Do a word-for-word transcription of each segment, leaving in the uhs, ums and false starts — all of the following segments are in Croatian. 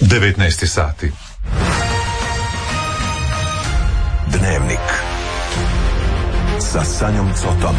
devetnaest sati. Dnevnik sa Sanjom Cotom.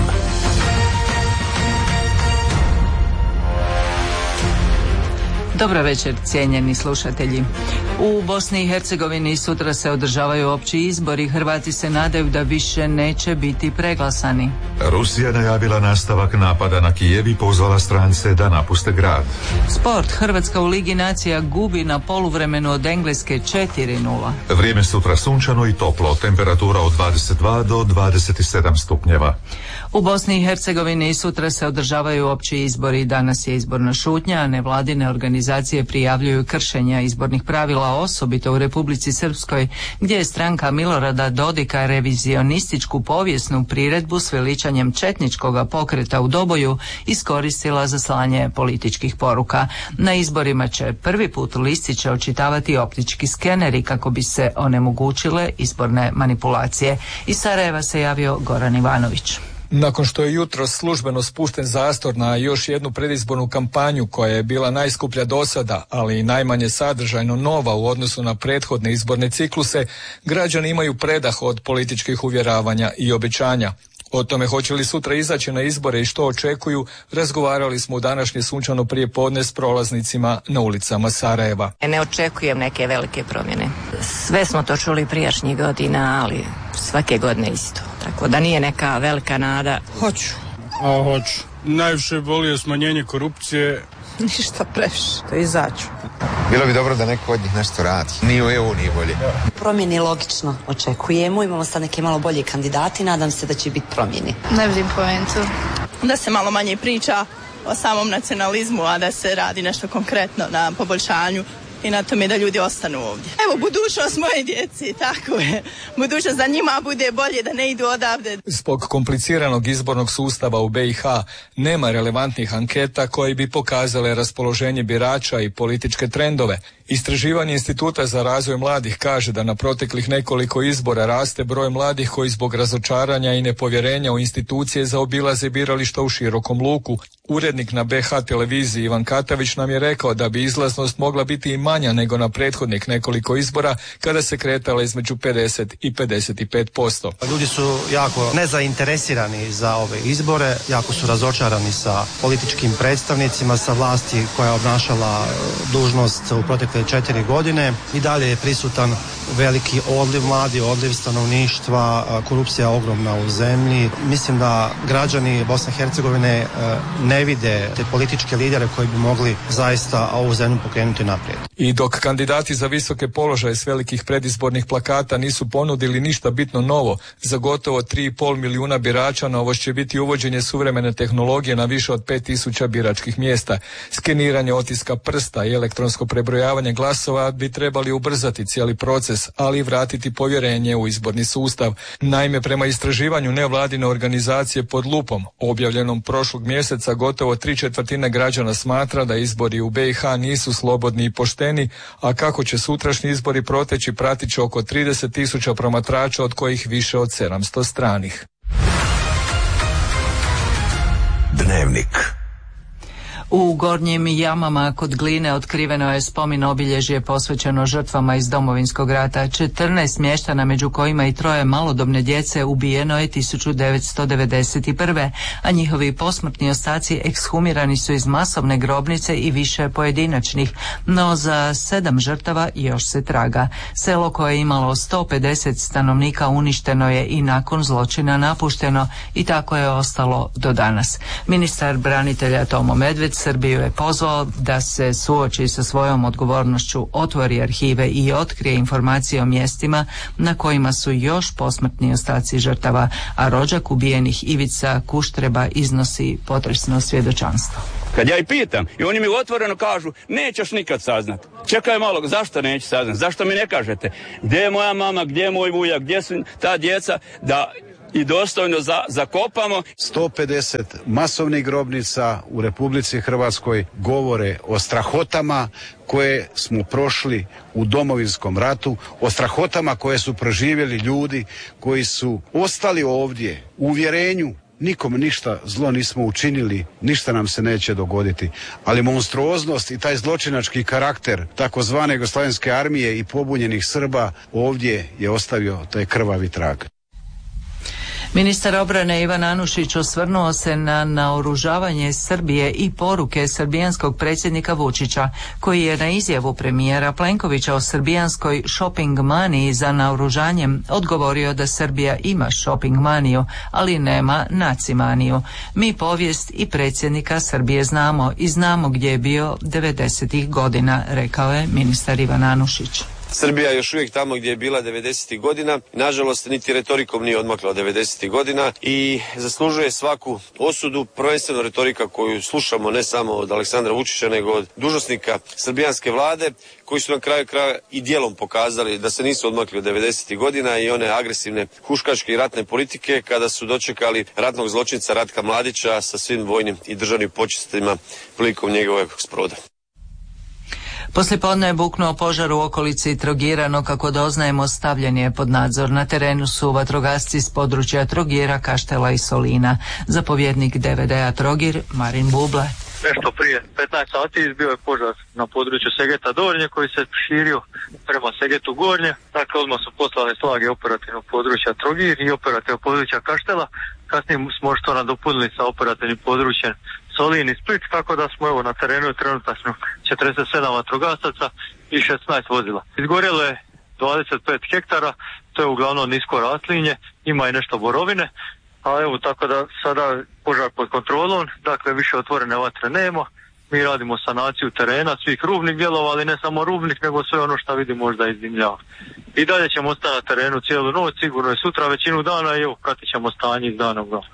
Dobro večer, cijenjeni slušatelji. U Bosni i Hercegovini sutra se održavaju opći izbori. Hrvati se nadaju da više neće biti preglasani. Rusija najavila nastavak napada na Kijev i pozvala strance da napuste grad. Sport. Hrvatska u Ligi nacija gubi na poluvremenu od Engleske četiri nula. Vrijeme sutra sunčano i toplo, temperatura od dvadeset dva do dvadeset sedam stupnjeva. U Bosni i Hercegovini sutra se održavaju opći izbori. Danas je izborna šutnja, a nevladine organizacije prijavljuju kršenja izbornih pravila, osobito u Republici Srpskoj, gdje je stranka Milorada Dodika revizionističku povijesnu priredbu s veličanjem četničkoga pokreta u Doboju iskoristila za slanje političkih poruka. Na izborima će prvi put listiće očitavati optički skeneri kako bi se onemogućile izborne manipulacije. Iz Sarajeva se javio Goran Ivanović. Nakon što je jutros službeno spušten zastor na još jednu predizbornu kampanju koja je bila najskuplja do sada, ali i najmanje sadržajno nova u odnosu na prethodne izborne cikluse, građani imaju predah od političkih uvjeravanja i obećanja. O tome hoće li sutra izaći na izbore i što očekuju, razgovarali smo u današnje sunčano prijepodne s prolaznicima na ulicama Sarajeva. Ne očekujem neke velike promjene. Sve smo to čuli prijašnjih godina, ali svake godine isto. Tako da nije neka velika nada. Hoću. A hoću. Najviše volio smanjenje korupcije. Ništa previše, to izaću. Bilo bi dobro da neko od njih nešto radi. Ni u E U nije bolje. Promjeni logično očekujemo, imamo sad neke malo bolje kandidati, nadam se da će biti promjeni. Ne vidim poentu. Da se malo manje priča o samom nacionalizmu, a da se radi nešto konkretno na poboljšanju i na tome da ljudi ostanu ovdje. Evo, budućnost moje djeci, tako je. Budućnost za njima bude bolje, da ne idu odavde. Zbog kompliciranog izbornog sustava u B i H nema relevantnih anketa koje bi pokazale raspoloženje birača i političke trendove. Istraživanje Instituta za razvoj mladih kaže da na proteklih nekoliko izbora raste broj mladih koji zbog razočaranja i nepovjerenja u institucije zaobilaze birališta u širokom luku. Urednik na B H televiziji Ivan Katavić nam je rekao da bi izlaznost mogla biti i manja nego na prethodnih nekoliko izbora kada se kretala između pedeset i pedeset pet posto. Ljudi su jako nezainteresirani za ove izbore, jako su razočarani sa političkim predstavnicima, sa vlasti koja je obnašala dužnost u protekle četiri godine. I dalje je prisutan veliki odliv mladi, odliv stanovništva, korupcija ogromna u zemlji. Mislim da građani Bosne i Hercegovine ne vide te političke lidere koji bi mogli zaista ovu zemlju pokrenuti naprijed. I dok kandidati za visoke položaje s velikih predizbornih plakata nisu ponudili ništa bitno novo, za gotovo tri i pol milijuna birača novost će biti uvođenje suvremene tehnologije na više od pet tisuća biračkih mjesta. Skeniranje otiska prsta i elektronsko prebrojavanje glasova bi trebali ubrzati cijeli proces, ali i vratiti povjerenje u izborni sustav. Naime, prema istraživanju nevladine organizacije Pod lupom, objavljenom prošlog mjeseca, gotovo tri četvrtine građana smatra da izbori u B i H nisu slobodni i pošteni, a kako će sutrašnji izbori proteći pratit će oko trideset tisuća promatrača, od kojih više od sedamsto stranih. Dnevnik. U Gornjim Jamama kod Gline otkriveno je spomen obilježje posvećeno žrtvama iz Domovinskog rata. četrnaest mještana, među kojima i troje malodobne djece, ubijeno je tisuću devetsto devedeset prve. a njihovi posmrtni ostaci ekshumirani su iz masovne grobnice i više pojedinačnih, no za sedam žrtava još se traga. Selo koje je imalo sto pedeset stanovnika uništeno je i nakon zločina napušteno i tako je ostalo do danas. Ministar branitelja Tomo Medved Srbiju je pozvao da se suoči sa svojom odgovornošću, otvori arhive i otkrije informacije o mjestima na kojima su još posmrtni ostaci žrtava, a rođak ubijenih Ivica Kuštreba iznosi potresno svjedočanstvo. Kad ja i pitam, i oni mi otvoreno kažu, nećeš nikad saznat. Čekaj malo, zašto neću saznat? Zašto mi ne kažete? Gdje je moja mama, gdje je moj ujak, gdje su ta djeca, da i dostojno za, zakopamo. sto pedeset masovnih grobnica u Republici Hrvatskoj govore o strahotama koje smo prošli u Domovinskom ratu, o strahotama koje su proživjeli ljudi koji su ostali ovdje u uvjerenju nikom ništa zlo nismo učinili, ništa nam se neće dogoditi. Ali monstruoznost i taj zločinački karakter takozvane jugoslavenske armije i pobunjenih Srba ovdje je ostavio taj krvavi trag. Ministar obrane Ivan Anušić osvrnuo se na naoružavanje Srbije i poruke srbijanskog predsjednika Vučića, koji je na izjavu premijera Plenkovića o srbijanskoj shopping maniji za naoružanjem odgovorio da Srbija ima shopping maniju, ali nema nacimaniju. Mi povijest i predsjednika Srbije znamo i znamo gdje je bio devedesetih godina, rekao je ministar Ivan Anušić. Srbija je još uvijek tamo gdje je bila devedesetih godina. Nažalost, niti retorikom nije odmakla od devedesetih godina i zaslužuje svaku osudu, prvenstveno retorika koju slušamo ne samo od Aleksandra Vučića, nego od dužnosnika srbijanske vlade, koji su na kraju kraja i dijelom pokazali da se nisu odmakli od devedesetih godina i one agresivne huškačke i ratne politike kada su dočekali ratnog zločinca Ratka Mladića sa svim vojnim i državnim počestima prilikom njegovog sproda. Poslijepodne je buknuo požar u okolici Trogira, no kako doznajemo stavljen je pod nadzor. Na terenu su vatrogasci s područja Trogira, Kaštela i Solina. Zapovjednik D V D-a Trogir, Marin Buble. Nešto prije petnaest sati izbio je požar na području Segeta Dornje koji se širio prema Segetu Gornje. Dakle, odmah su poslali snage operativnog područja Trogir i operativnog područja Kaštela. Kasnije smo što nadopunili sa operativnim područjem Solin i Split, tako da smo evo na terenu trenutačno četrdeset sedam vatrogasaca i šesnaest vozila. Izgorjelo je dvadeset pet hektara, to je uglavnom nisko raslinje, ima i nešto borovine, a evo tako da sada požar pod kontrolom, dakle više otvorene vatre nema. Mi radimo sanaciju terena, svih rubnih dijelova, ali ne samo rubnih, nego sve ono što vidi možda izdimljava. I dalje ćemo ostati na terenu cijelu noć, sigurno i sutra većinu dana i evo pratit ćemo stanje iz dana u dan.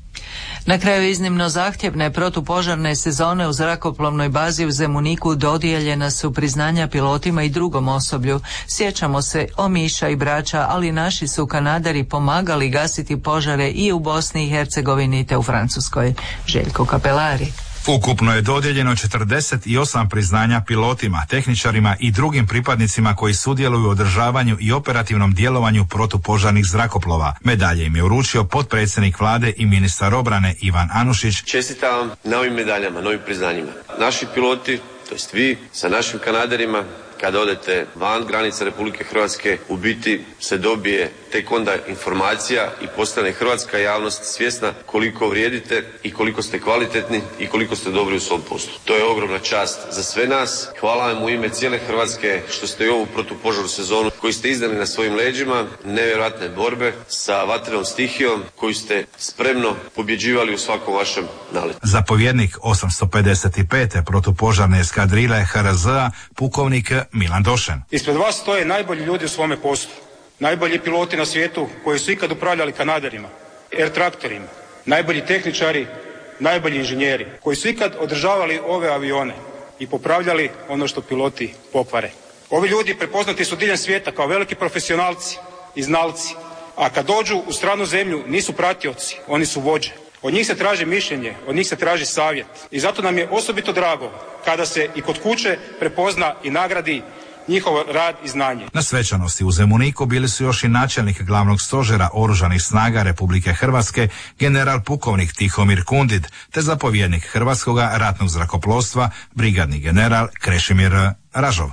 Na kraju iznimno zahtjevne protupožarne sezone u zrakoplovnoj bazi u Zemuniku dodijeljena su priznanja pilotima i drugom osoblju. Sjećamo se Omiša i Brača, ali naši su Kanadari pomagali gasiti požare i u Bosni i Hercegovini te u Francuskoj. Željko Kapelari. Ukupno je dodijeljeno četrdeset osam priznanja pilotima, tehničarima i drugim pripadnicima koji sudjeluju u održavanju i operativnom djelovanju protupožarnih zrakoplova. Medalje im je uručio potpredsjednik vlade i ministar obrane Ivan Anušić. Čestitam vam na ovim medaljama, novim priznanjima. Naši piloti, to jest vi, sa našim Kanaderima, kada odete van granica Republike Hrvatske, u biti se dobije tek onda informacija i postane hrvatska javnost svjesna koliko vrijedite i koliko ste kvalitetni i koliko ste dobri u svom poslu. To je ogromna čast za sve nas. Hvala vam u ime cijele Hrvatske što ste i ovu protupožarnu sezonu koju ste izdali na svojim leđima, nevjerojatne borbe sa vatrenom stihijom koju ste spremno pobjeđivali u svakom vašem naletu. Zapovjednik osamsto pedeset pete protupožarne eskadrile H R Z-a, pukovnik Milan Došen. Ispred vas stoje najbolji ljudi u svome poslu. Najbolji piloti na svijetu koji su ikad upravljali Kanaderima, air traktorima, najbolji tehničari, najbolji inženjeri koji su ikad održavali ove avione i popravljali ono što piloti pokvare. Ovi ljudi prepoznati su diljem svijeta kao veliki profesionalci i znalci, a kad dođu u stranu zemlju nisu pratioci, oni su vođe. Od njih se traži mišljenje, od njih se traži savjet i zato nam je osobito drago kada se i kod kuće prepozna i nagradi njihov rad i znanje. Na svečanosti u Zemuniku bili su još i načelnik glavnog stožera Oružanih snaga Republike Hrvatske, general pukovnik Tihomir Kundid, te zapovjednik Hrvatskoga ratnog zrakoplovstva, brigadni general Krešimir Ražov.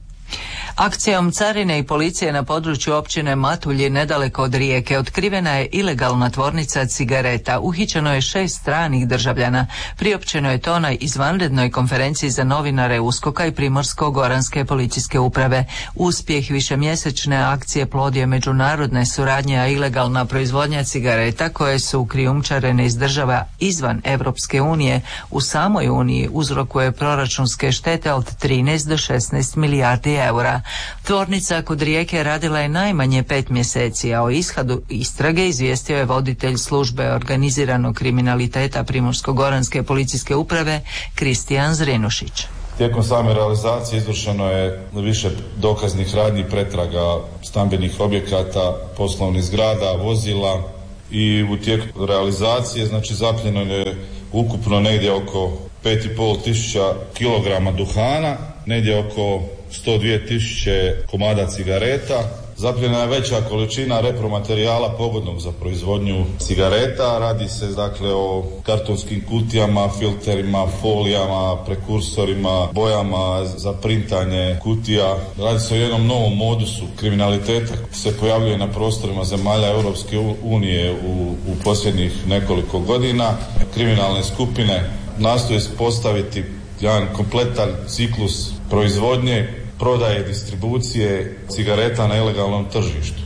Akcijom carine i policije na području općine Matulji nedaleko od Rijeke otkrivena je ilegalna tvornica cigareta. Uhićeno je šest stranih državljana. Priopćeno je to na izvanrednoj konferenciji za novinare USKOK-a i Primorsko-goranske policijske uprave. Uspjeh višemjesečne akcije plod je međunarodne suradnje, a ilegalna proizvodnja cigareta koje su krijumčarene iz država izvan Europske unije u samoj Uniji uzrokuje proračunske štete od trinaest do šesnaest milijardi eura. Tvornica kod Rijeke radila je najmanje pet mjeseci, a o ishodu istrage izvijestio je voditelj službe organiziranog kriminaliteta Primorsko-goranske policijske uprave Kristijan Zrinušić. Tijekom same realizacije izvršeno je više dokaznih radnji, pretraga stambenih objekata, poslovnih zgrada, vozila i u tijeku realizacije znači zapljeno je ukupno negdje oko pet i pol tisuća kilograma duhana, negdje oko sto dvije tisuće komada cigareta, Zapljena je veća količina repromaterijala pogodnog za proizvodnju cigareta. Radi se dakle o kartonskim kutijama, filterima, folijama, prekursorima, bojama za printanje kutija. Radi se o jednom novom modusu kriminaliteta se pojavljuje na prostorima zemalja Europske unije u, u posljednjih nekoliko godina. Kriminalne skupine nastoje postaviti jedan kompletan ciklus proizvodnje, prodaje i distribucije cigareta na ilegalnom tržištu.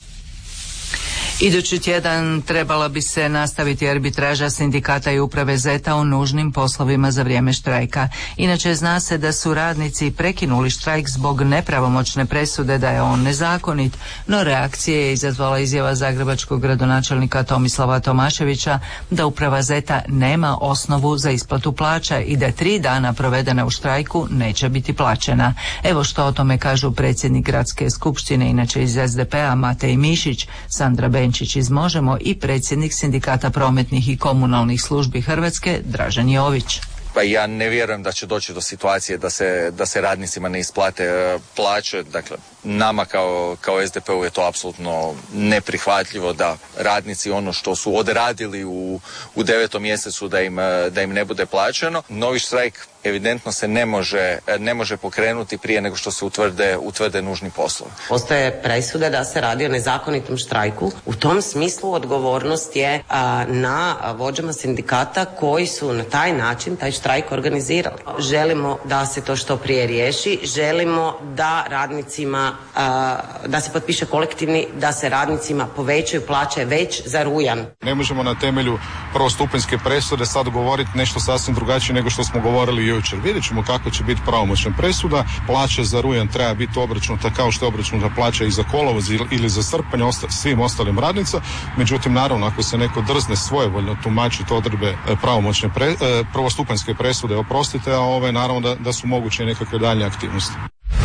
Idući tjedan trebala bi se nastaviti arbitraža sindikata i uprave Zeta o nužnim poslovima za vrijeme štrajka. Inače, zna se da su radnici prekinuli štrajk zbog nepravomoćne presude da je on nezakonit, no reakcije je izazvala izjava zagrebačkog gradonačelnika Tomislava Tomaševića da uprava Zeta nema osnovu za isplatu plaća i da tri dana provedena u štrajku neće biti plaćena. Evo što o tome kažu predsjednik gradske skupštine, inače iz es de pe-a, Matej Mišić, Sandra Benčić iz Možemo i predsjednik sindikata prometnih i komunalnih službi Hrvatske, Dražen Jović. Pa ja ne vjerujem da će doći do situacije da se, da se radnicima ne isplate e, plaće. Dakle, nama kao, kao es de pe-u je to apsolutno neprihvatljivo da radnici ono što su odradili u, u devetom mjesecu da im, da im ne bude plaćeno. Novi štrajk evidentno se ne može, ne može pokrenuti prije nego što se utvrde, utvrde nužni poslovi. Postoje presude da se radi o nezakonitom štrajku. U tom smislu odgovornost je a, na vođama sindikata koji su na taj način taj štrajk organizirali. Želimo da se to što prije riješi, želimo da radnicima, a, da se potpiše kolektivni, da se radnicima povećaju plaće već za rujan. Ne možemo na temelju prvostupanjske presude sad govoriti nešto sasvim drugačije nego što smo govorili jučer. Vidjet ćemo kako će biti pravomoćna presuda. Plaća za rujan treba biti obračunuta kao što je obračunuta plaća i za kolovoz ili za srpanj osta, svim ostalim radnica. Međutim, naravno, ako se neko drzne svojevoljno tumačiti odredbe pravomoćne pre, prvostupanjske presude, oprostite, a ove naravno da, da su moguće nekakve daljnje aktivnosti.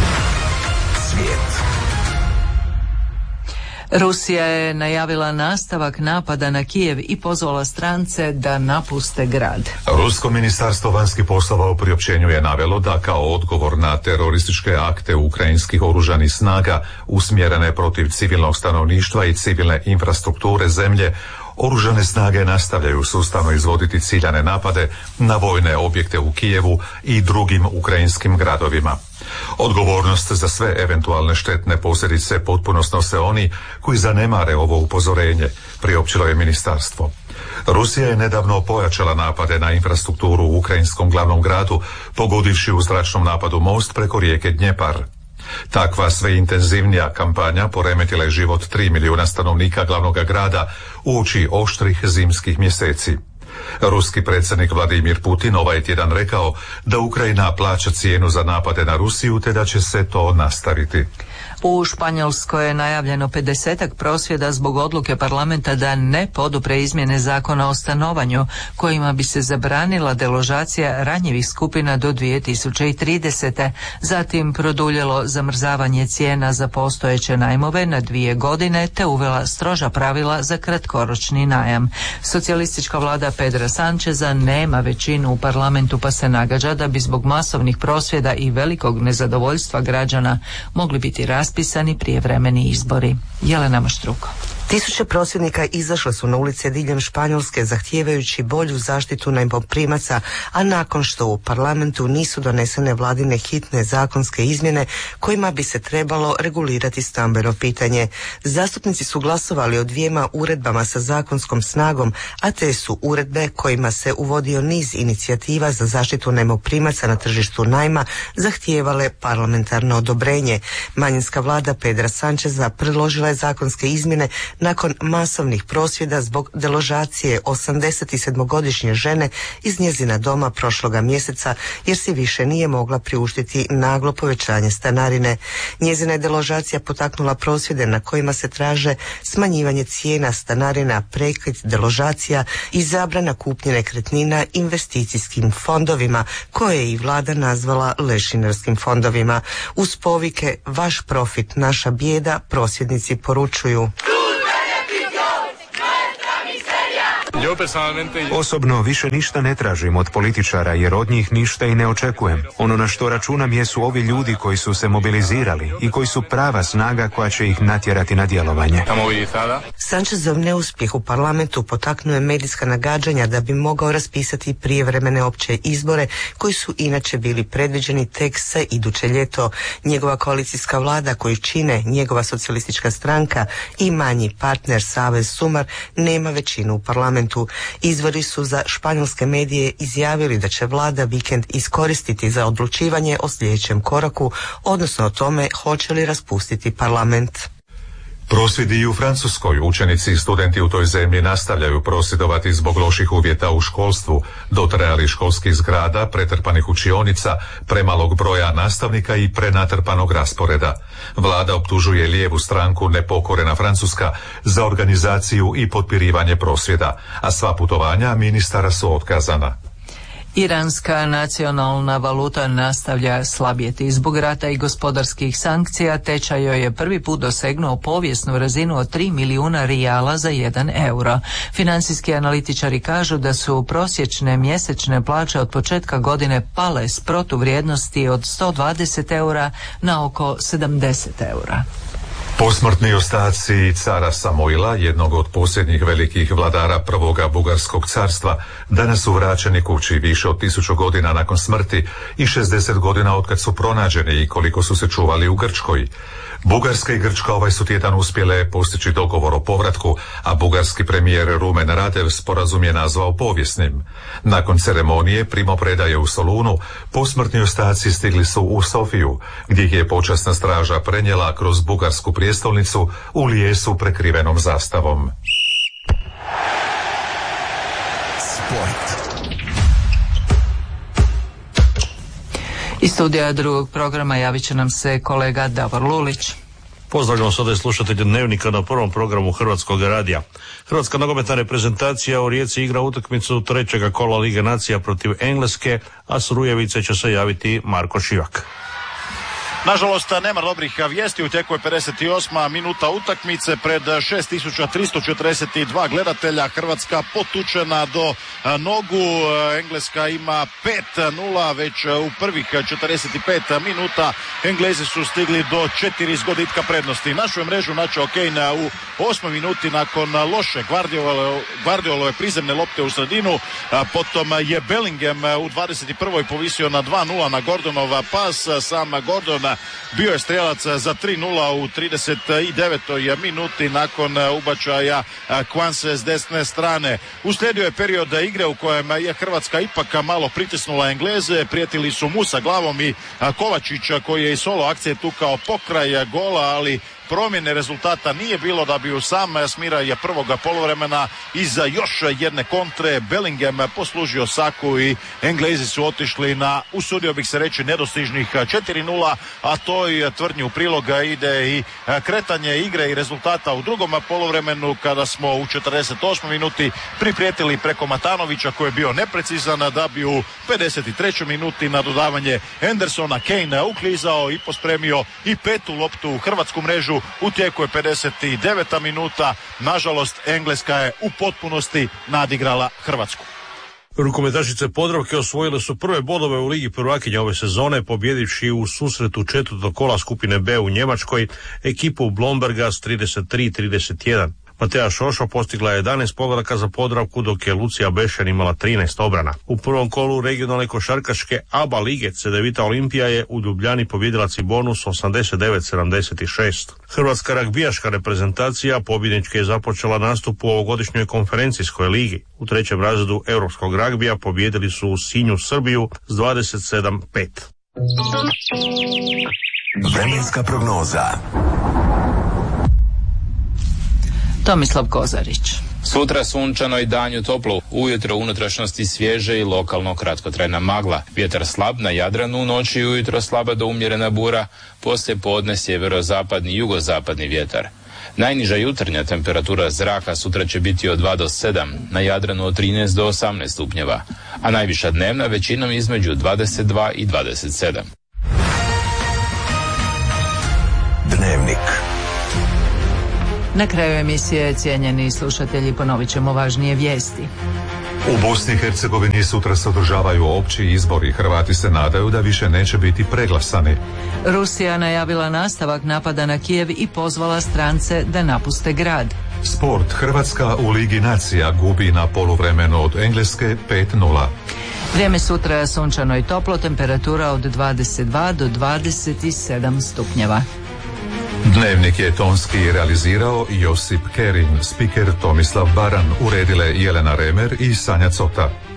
Rusija je najavila nastavak napada na Kijev i pozvala strance da napuste grad. Rusko ministarstvo vanjskih poslova u priopćenju je navelo da kao odgovor na terorističke akte ukrajinskih oružanih snaga usmjerene protiv civilnog stanovništva i civilne infrastrukture zemlje, oružane snage nastavljaju sustavno izvoditi ciljane napade na vojne objekte u Kijevu i drugim ukrajinskim gradovima. Odgovornost za sve eventualne štetne posljedice potpuno snose oni koji zanemare ovo upozorenje, priopćilo je ministarstvo. Rusija je nedavno pojačala napade na infrastrukturu u ukrajinskom glavnom gradu, pogodivši u zračnom napadu most preko rijeke Dnjepar. Takva sve intenzivnija kampanja poremetila je život tri milijuna stanovnika glavnog grada uoči oštrih zimskih mjeseci. Ruski predsjednik Vladimir Putin ovaj tjedan rekao da Ukrajina plaća cijenu za napade na Rusiju te da će se to nastaviti. U Španjolskoj je najavljeno pedesetak prosvjeda zbog odluke parlamenta da ne podupre izmjene zakona o stanovanju kojima bi se zabranila deložacija ranjivih skupina do dvije tisuće tridesete. Zatim produljilo zamrzavanje cijena za postojeće najmove na dvije godine te uvela stroža pravila za kratkoročni najam. Socijalistička vlada Pedra Sančeza nema većinu u parlamentu pa se nagađa da bi zbog masovnih prosvjeda i velikog nezadovoljstva građana mogli biti raspisani prijevremeni izbori. Jelena Maštruko. Tisuće prosvjednika izašle su na ulice diljem Španjolske zahtijevajući bolju zaštitu najmoprimaca, a nakon što u parlamentu nisu donesene vladine hitne zakonske izmjene kojima bi se trebalo regulirati stambeno pitanje. Zastupnici su glasovali o dvijema uredbama sa zakonskom snagom, a te su uredbe kojima se uvodio niz inicijativa za zaštitu najmoprimaca na tržištu najma zahtijevale parlamentarno odobrenje. Manjinska vlada Pedra Sančeza predložila je zakonske izmjene nakon masovnih prosvjeda zbog deložacije osamdesetsedmogodišnje žene iz njezina doma prošloga mjeseca jer si više nije mogla priuštiti naglo povećanje stanarine. Njezina je deložacija potaknula prosvjede na kojima se traže smanjivanje cijena stanarina, prekid deložacija i zabrana kupnje nekretnina investicijskim fondovima koje je i vlada nazvala lešinarskim fondovima. Uz povike "Vaš profit, naša bijeda" prosvjednici poručuju: Osobno više ništa ne tražim od političara jer od njih ništa i ne očekujem. Ono na što računam jesu ovi ljudi koji su se mobilizirali i koji su prava snaga koja će ih natjerati na djelovanje. Sanchezov neuspjeh u parlamentu potaknuo je medijska nagađanja da bi mogao raspisati prijevremene opće izbore koji su inače bili predviđeni tek za iduće ljeto. Njegova koalicijska vlada koju čine njegova socijalistička stranka i manji partner Savez Sumar nema većinu u parlamentu. Izvori su za španjolske medije izjavili da će vlada vikend iskoristiti za odlučivanje o sljedećem koraku, odnosno o tome hoće li raspustiti parlament. Prosvjedi i u Francuskoj. Učenici i studenti u toj zemlji nastavljaju prosvjedovati zbog loših uvjeta u školstvu, dotrajalih školskih zgrada, pretrpanih učionica, premalog broja nastavnika i prenatrpanog rasporeda. Vlada optužuje lijevu stranku Nepokorena Francuska za organizaciju i potpirivanje prosvjeda, a sva putovanja ministara su otkazana. Iranska nacionalna valuta nastavlja slabjeti. Zbog rata i gospodarskih sankcija tečaj joj je prvi put dosegnuo povijesnu razinu od tri milijuna rijala za jedan euro. Financijski analitičari kažu da su prosječne mjesečne plaće od početka godine pale s protuvrijednosti od sto dvadeset eura na oko sedamdeset eura. Posmrtni ostaci cara Samoila, jednog od posljednjih velikih vladara prvoga Bugarskog carstva, danas su vraćeni kući više od tisuću godina nakon smrti i šezdeset godina otkad su pronađeni i koliko su se čuvali u Grčkoj. Bugarska i Grčka ovaj su tjedan uspjele postići dogovor o povratku, a bugarski premijer Rumen Radev sporazum je nazvao povijesnim. Nakon ceremonije primopredaje u Solunu, posmrtni ostaci stigli su u Sofiju, gdje ih je počasna straža prenijela kroz bugarsku prijestolnicu u lijesu prekrivenom zastavom. Sport. Iz studija drugog programa javit će nam se kolega Davor Lulić. Pozdravljamo sada i slušatelje Dnevnika na prvom programu Hrvatskog radija. Hrvatska nogometna reprezentacija u Rijeci igra utakmicu trećega kola Lige nacija protiv Engleske, a s Rujevice će se javiti Marko Šivak. Nažalost, nema dobrih vijesti, u tijeku je pedeset osma minuta utakmice pred šest tisuća tristo četrdeset dva gledatelja. Hrvatska potučena do nogu, Engleska ima pet nula već u prvih četrdeset pet minuta. Englezi su stigli do četiri zgoditka prednosti. Našu je mrežu načeo Kane u osmoj minuti nakon loše Guardiolove prizemne lopte u sredinu. Potom je Bellingham u dvadeset prvoj povisio na dva nula na Gordonov pas. Sam Gordon bio je strelac za tri nula u trideset devetoj minuti nakon ubačaja Kwanse s desne strane. Uslijedio je period igre u kojem je Hrvatska ipak malo pritisnula Engleze. Prijetili su mu sa glavom i Kovačića koji je i solo akcije tukao pokraj gola, ali promjene rezultata nije bilo da bi u sam smiraj prvoga poluvremena iza još jedne kontre Bellingham poslužio Saku i Englezi su otišli na, usudio bih se reći, nedostižnih četiri nula, a toj tvrdnji u priloga ide i kretanje igre i rezultata u drugom poluvremenu kada smo u četrdeset osmoj minuti priprijetili preko Matanovića koji je bio neprecizan da bi u pedeset trećoj minuti na dodavanje Andersona Kane uklizao i pospremio i petu loptu u hrvatsku mrežu. U tijeku je pedeset deveta minuta. Nažalost, Engleska je u potpunosti nadigrala Hrvatsku. Rukometašice Podravke osvojile su prve bodove u Ligi prvakinja ove sezone, pobjedivši u susretu četvrtog kola skupine B u Njemačkoj ekipu Blomberga s trideset tri trideset jedan. Mateja Šošo postigla je jedanaest pogodaka za Podravku, dok je Lucija Bešan imala trinaest obrana. U prvom kolu regionalne košarkaške A B A lige Cedevita Olimpija je u Ljubljani pobjedila Cibonu s osamdeset devet sedamdeset šest. Hrvatska ragbijaška reprezentacija pobjednički je započela nastup u ovogodišnjoj konferencijskoj ligi. U trećem razredu europskog ragbija pobjedili su u Sinju Srbiju s dvadeset sedam pet. Vremenska prognoza. Tomislav Kozarić. Sutra sunčano i danju toplo, ujutro u unutrašnjosti svježe i lokalno kratkotrajna magla. Vjetar slab na Jadranu, u noći i ujutro slaba do umjerena bura, poslije podne sjeverozapadni i jugozapadni vjetar. Najniža jutarnja temperatura zraka sutra će biti od dva do sedam, na Jadranu od trinaest do osamnaest stupnjeva, a najviša dnevna većinom između dvadeset dva i dvadeset sedam. Dnevnik. Na kraju emisije, cijenjeni slušatelji, ponovit ćemo važnije vijesti. U Bosni i Hercegovini sutra se održavaju opći izbori. Hrvati se nadaju da više neće biti preglasani. Rusija najavila nastavak napada na Kijev i pozvala strance da napuste grad. Sport. Hrvatska u Ligi nacija gubi na poluvremenu od Engleske pet nula. Vrijeme sutra sunčano i toplo, temperatura od dvadeset dva do dvadeset sedam stupnjeva. Dnevnik je tonski realizirao Josip Kerin, spiker Tomislav Baran, uredile Jelena Remer i Sanja Cota.